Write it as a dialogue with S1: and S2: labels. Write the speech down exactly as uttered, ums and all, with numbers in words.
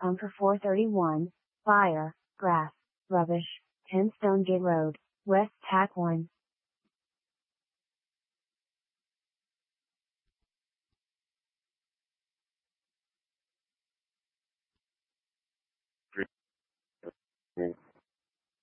S1: Bunker four thirty-one, fire, grass, rubbish, ten Stonegate Road, West Tack one.
S2: Three.